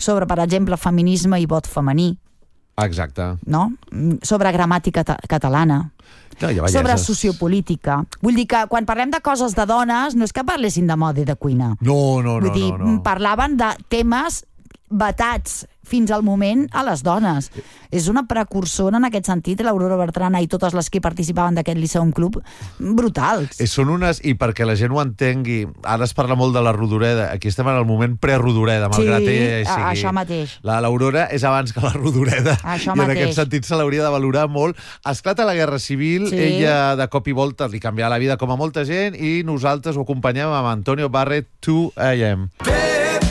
sobre, per exemple, feminisme i vot femení. Exacte. No? Sobre gramàtica catalana. Sobre sociopolítica. Vull dir que quan parlem de coses de dones no és que parlessin de moda i de cuina. No. Vull dir, parlaven de temes vetats fins al moment a les dones. És una precursora en aquest sentit, l'Aurora Bertrana i totes les que participaven d'aquest Liceum Club, brutals. Són unes, i perquè la gent ho entengui, ara es parla molt de la Rodoreda, aquí estem en el moment pre-Rodoreda, malgrat això mateix. L'Aurora és abans que la Rodoreda, això i en mateix. aquest sentit se l'hauria de valorar molt. Esclata la Guerra Civil, ella de cop i volta li canviarà la vida com a molta gent, i nosaltres ho acompanyem amb Antonio Barret, 2 AM.